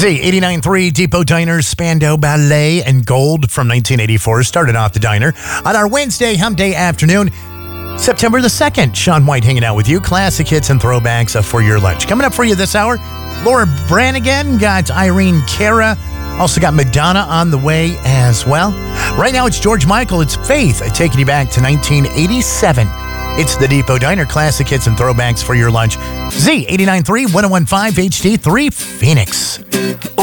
Z89.3 Depot Diner, Spandau Ballet, and Gold from 1984 started off the diner on our Wednesday hump day afternoon, September the 2nd. Sean White hanging out with you. Classic hits and throwbacks for your lunch. Coming up for you this hour, Laura Branigan, got Irene Cara, also got Madonna on the way as well. Right now it's George Michael, it's Faith, taking you back to 1987. It's the Depot Diner, classic hits and throwbacks for your lunch. Z89.3, 101.5 HD3 Phoenix.